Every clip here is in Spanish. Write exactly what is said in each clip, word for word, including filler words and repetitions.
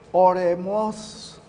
Oremos.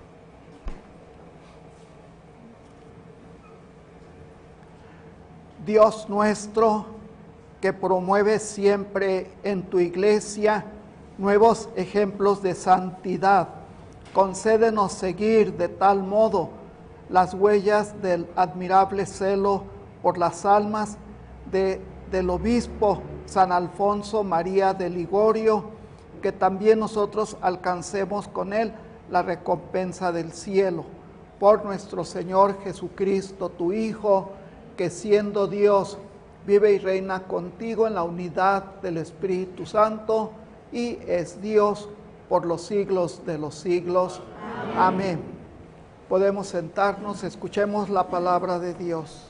Dios nuestro, que promueves siempre en tu iglesia nuevos ejemplos de santidad, concédenos seguir de tal modo las huellas del admirable celo por las almas de, del obispo San Alfonso María de Ligorio, que también nosotros alcancemos con él la recompensa del cielo. Por nuestro Señor Jesucristo, tu Hijo, que siendo Dios, vive y reina contigo en la unidad del Espíritu Santo, y es Dios por los siglos de los siglos. Amén. Amén. Podemos sentarnos, escuchemos la palabra de Dios.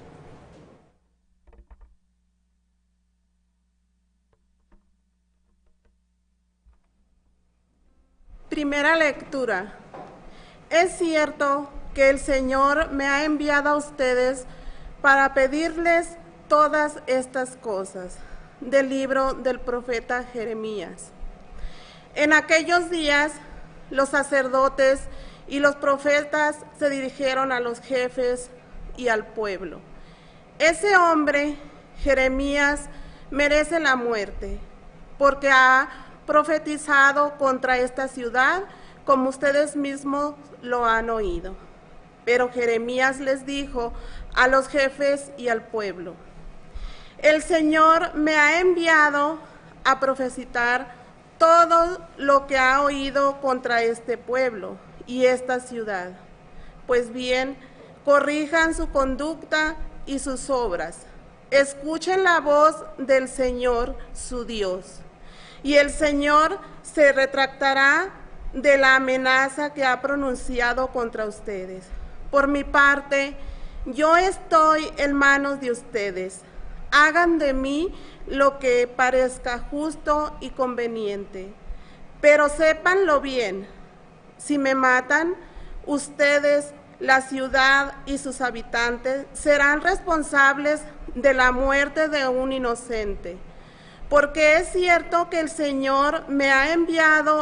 Primera lectura. Es cierto que el Señor me ha enviado a ustedes para pedirles todas estas cosas, del libro del profeta Jeremías. En aquellos días, los sacerdotes y los profetas se dirigieron a los jefes y al pueblo. Ese hombre, Jeremías, merece la muerte, porque ha profetizado contra esta ciudad, como ustedes mismos lo han oído. Pero Jeremías les dijo a los jefes y al pueblo: el Señor me ha enviado a profetizar todo lo que ha oído contra este pueblo y esta ciudad. Pues bien, corrijan su conducta y sus obras. Escuchen la voz del Señor, su Dios. Y el Señor se retractará de la amenaza que ha pronunciado contra ustedes. Por mi parte, yo estoy en manos de ustedes. Hagan de mí lo que parezca justo y conveniente. Pero sépanlo bien, si me matan, ustedes, la ciudad y sus habitantes serán responsables de la muerte de un inocente. Porque es cierto que el Señor me ha enviado